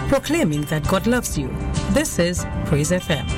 proclaiming that God loves you. This is Praise FM.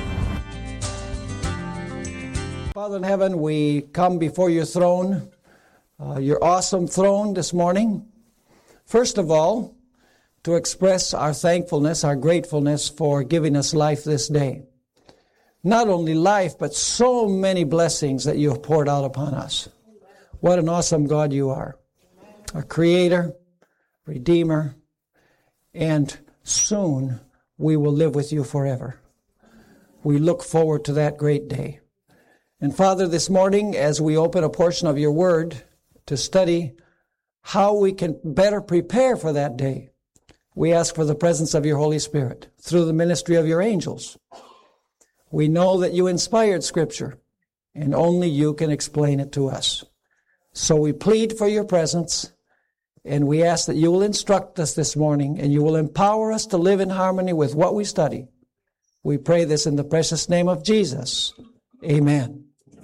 Father in heaven, we come before your throne, your awesome throne this morning. First of all, to express our thankfulness, our gratefulness for giving us life this day. Not only life, but so many blessings that you have poured out upon us. What an awesome God you are. Our Creator, Redeemer, and soon we will live with you forever. We look forward to that great day. And Father, this morning, as we open a portion of your word to study how we can better prepare for that day, we ask for the presence of your Holy Spirit through the ministry of your angels. We know that you inspired Scripture, and only you can explain it to us. So we plead for your presence, and we ask that you will instruct us this morning, and you will empower us to live in harmony with what we study. We pray this in the precious name of Jesus. Amen.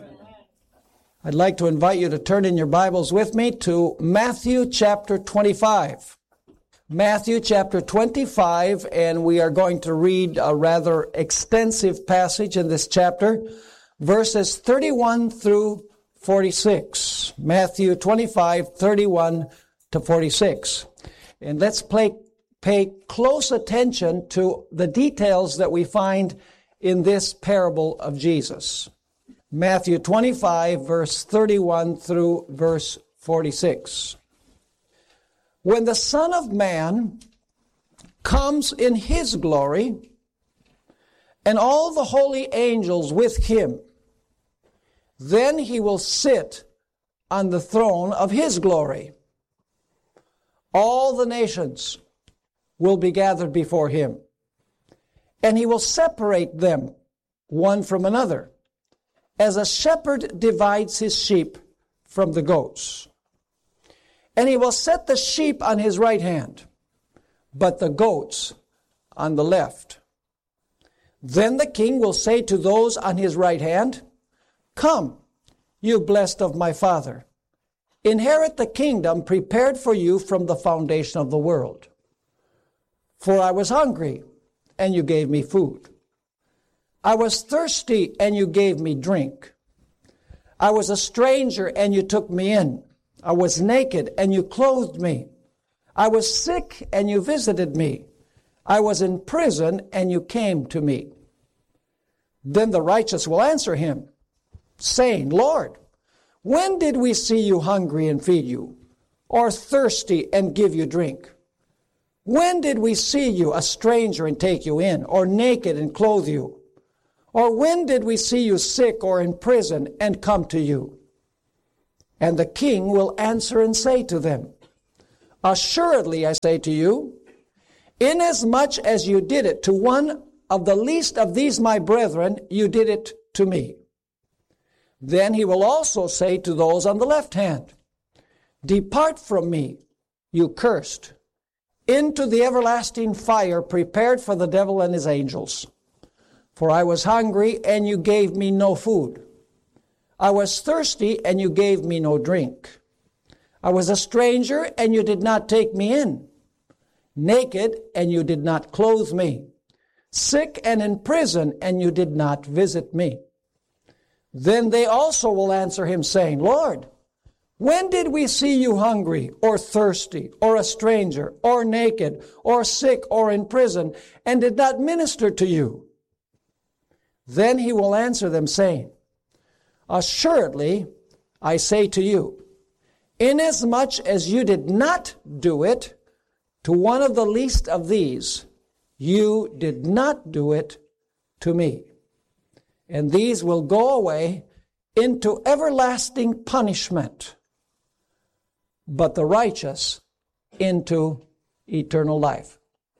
I'd like to invite you to turn in your Bibles with me to Matthew chapter 25. Matthew chapter 25, and we are going to read a rather extensive passage in this chapter, verses 31 through 46. Matthew 25, 31 to 46. And let's pay close attention to the details that we find in this parable of Jesus. Matthew 25, verse 31 through verse 46. When the Son of Man comes in his glory, and all the holy angels with him, then he will sit on the throne of his glory. All the nations will be gathered before him, and he will separate them one from another, as a shepherd divides his sheep from the goats. And he will set the sheep on his right hand, but the goats on the left. Then the king will say to those on his right hand, "Come, you blessed of my Father, inherit the kingdom prepared for you from the foundation of the world. For I was hungry, and you gave me food. I was thirsty, and you gave me drink. I was a stranger, and you took me in. I was naked, and you clothed me. I was sick, and you visited me. I was in prison, and you came to me." Then the righteous will answer him, saying, "Lord, when did we see you hungry and feed you, or thirsty and give you drink? When did we see you a stranger and take you in, or naked and clothe you? Or when did we see you sick or in prison and come to you?" And the king will answer and say to them, "Assuredly I say to you, inasmuch as you did it to one of the least of these my brethren, you did it to me." Then he will also say to those on the left hand, "Depart from me, you cursed, into the everlasting fire prepared for the devil and his angels. For I was hungry, and you gave me no food. I was thirsty, and you gave me no drink. I was a stranger, and you did not take me in. Naked, and you did not clothe me. Sick and in prison, and you did not visit me." Then they also will answer him, saying, "Lord, when did we see you hungry, or thirsty, or a stranger, or naked, or sick, or in prison, and did not minister to you?" Then he will answer them, saying, "Assuredly, I say to you, inasmuch as you did not do it to one of the least of these, you did not do it to me. And these will go away into everlasting punishment, but the righteous into eternal life."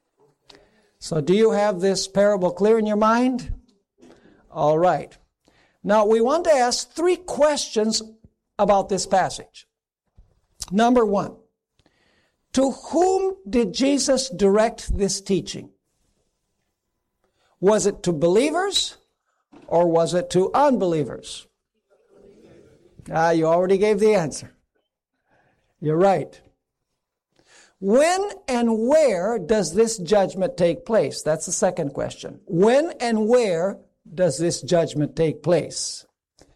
So do you have this parable clear in your mind? All right. Now, we want to ask 3 questions about this passage. Number 1, to whom did Jesus direct this teaching? Was it to believers or was it to unbelievers? You already gave the answer. You're right. When and where does this judgment take place? That's the second question. When and where does this judgment take place?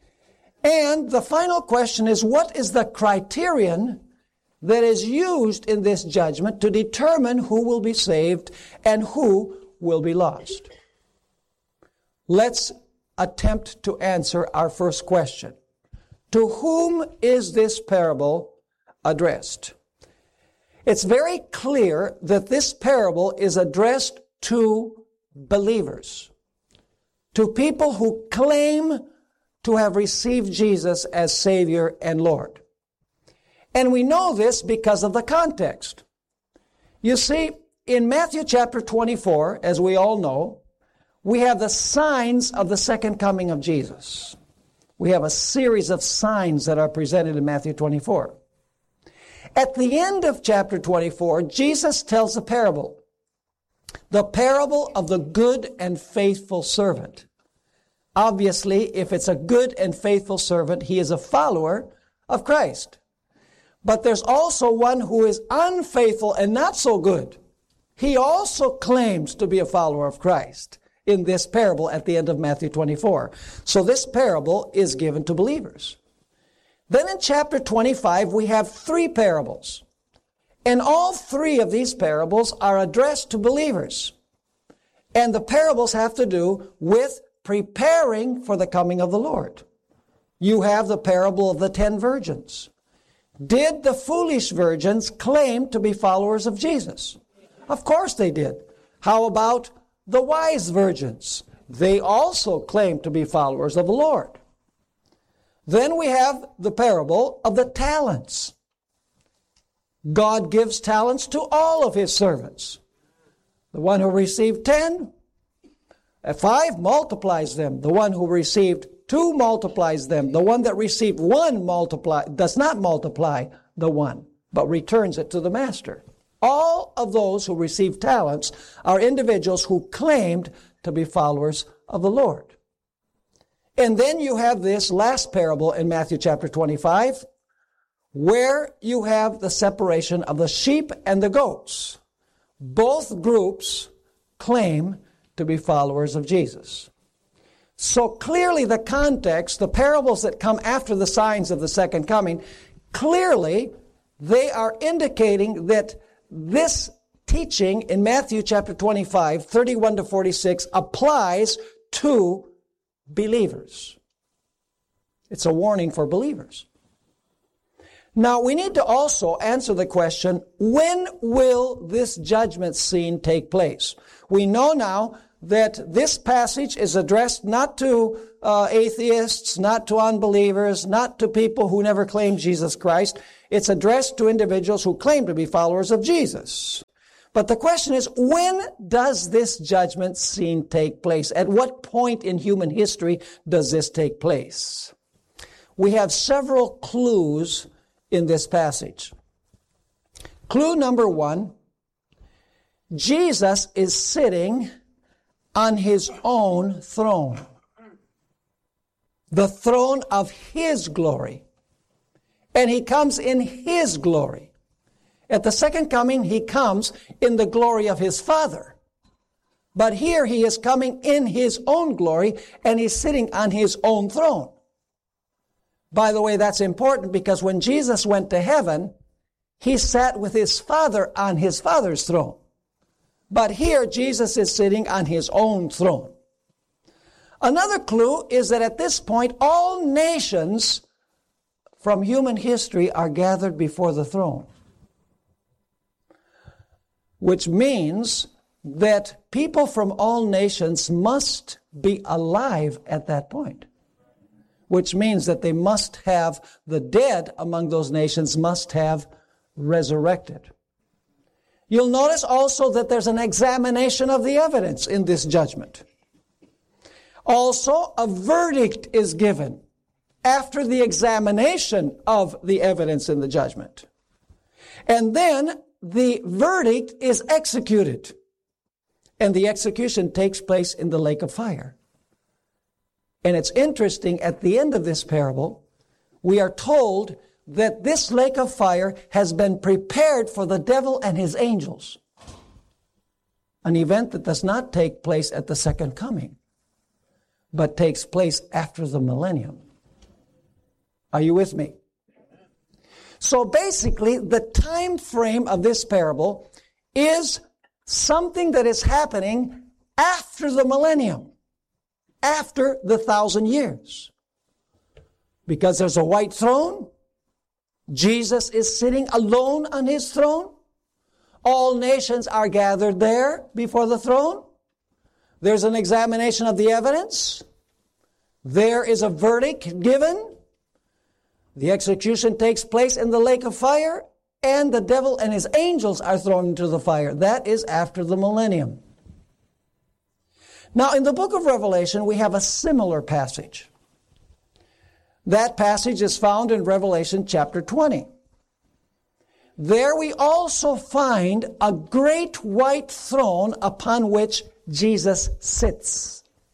And the final question is, what is the criterion that is used in this judgment to determine who will be saved and who will be lost? Let's attempt to answer our first question. To whom is this parable addressed? It's very clear that this parable is addressed to believers, to people who claim to have received Jesus as Savior and Lord. And we know this because of the context. You see, in Matthew chapter 24, as we all know, we have the signs of the second coming of Jesus. We have a series of signs that are presented in Matthew 24. At the end of chapter 24, Jesus tells a parable. The parable of the good and faithful servant. Obviously, if it's a good and faithful servant, he is a follower of Christ. But there's also one who is unfaithful and not so good. He also claims to be a follower of Christ in this parable at the end of Matthew 24. So this parable is given to believers. Then in chapter 25, we have 3 parables. And all 3 of these parables are addressed to believers. And the parables have to do with preparing for the coming of the Lord. You have the parable of the 10 virgins. Did the foolish virgins claim to be followers of Jesus? Of course they did. How about the wise virgins? They also claimed to be followers of the Lord. Then we have the parable of the talents. God gives talents to all of His servants. The one who received 10, 5 multiplies them. The one who received 2 multiplies them. The one that received 1 does not multiply the 1, but returns it to the master. All of those who receive talents are individuals who claimed to be followers of the Lord. And then you have this last parable in Matthew chapter 25, where you have the separation of the sheep and the goats. Both groups claim to be followers of Jesus. So clearly the context, the parables that come after the signs of the second coming, clearly they are indicating that this teaching in Matthew chapter 25, 31 to 46, applies to believers. It's a warning for believers. Now, we need to also answer the question, when will this judgment scene take place? We know now that this passage is addressed not to atheists, not to unbelievers, not to people who never claimed Jesus Christ. It's addressed to individuals who claim to be followers of Jesus. But the question is, when does this judgment scene take place? At what point in human history does this take place? We have several clues in this passage. Clue number 1, Jesus is sitting on His own throne. The throne of His glory. And He comes in His glory. At the second coming, He comes in the glory of His Father. But here He is coming in His own glory, and He's sitting on His own throne. By the way, that's important because when Jesus went to heaven, He sat with His Father on His Father's throne. But here, Jesus is sitting on His own throne. Another clue is that at this point, all nations from human history are gathered before the throne. Which means that people from all nations must be alive at that point. Which means that they must have, the dead among those nations must have resurrected. You'll notice also that there's an examination of the evidence in this judgment. Also, a verdict is given after the examination of the evidence in the judgment. And then the verdict is executed. And the execution takes place in the lake of fire. And it's interesting, at the end of this parable, we are told that this lake of fire has been prepared for the devil and his angels. An event that does not take place at the second coming, but takes place after the millennium. Are you with me? So basically, the time frame of this parable is something that is happening after the millennium, after the 1,000 years. Because there's a white throne, Jesus is sitting alone on his throne, all nations are gathered there before the throne, there's an examination of the evidence, there is a verdict given, the execution takes place in the lake of fire, and the devil and his angels are thrown into the fire. That is after the millennium. Now, in the book of Revelation, we have a similar passage. That passage is found in Revelation chapter 20. There we also find a great white throne upon which Jesus sits.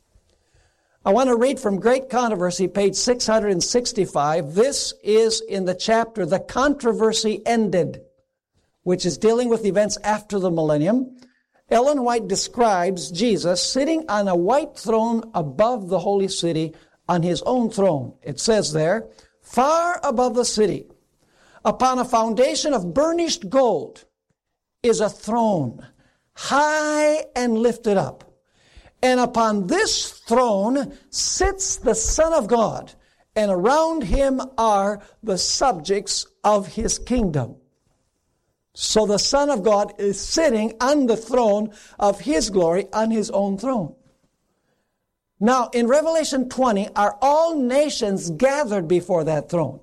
I want to read from Great Controversy, page 665. This is in the chapter, The Controversy Ended, which is dealing with events after the millennium. Ellen White describes Jesus sitting on a white throne above the holy city on his own throne. It says there, far above the city, upon a foundation of burnished gold, is a throne, high and lifted up. And upon this throne sits the Son of God, and around him are the subjects of his kingdom. So the Son of God is sitting on the throne of his glory, on his own throne. Now, in Revelation 20, are all nations gathered before that throne?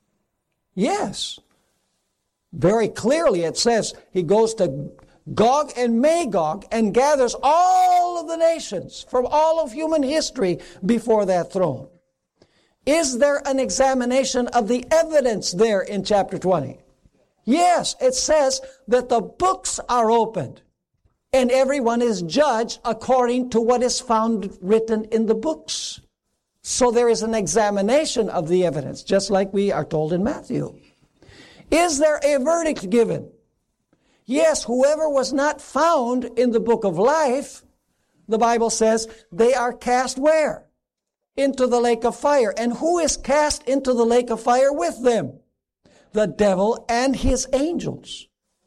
Yes. Very clearly it says he goes to Gog and Magog and gathers all of the nations from all of human history before that throne. Is there an examination of the evidence there in chapter 20? Yes, it says that the books are opened and everyone is judged according to what is found written in the books. So there is an examination of the evidence, just like we are told in Matthew. Is there a verdict given? Yes, whoever was not found in the book of life, the Bible says, they are cast where? Into the lake of fire. And who is cast into the lake of fire with them? The devil and his angels.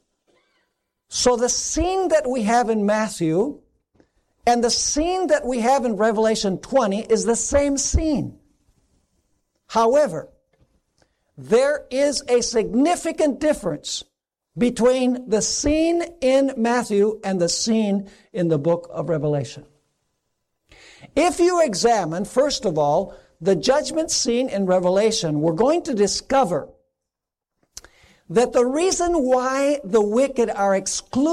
So the scene that we have in Matthew and the scene that we have in Revelation 20 is the same scene. However, there is a significant difference between the scene in Matthew and the scene in the book of Revelation. If you examine, first of all, the judgment scene in Revelation, we're going to discover that the reason why the wicked are excluded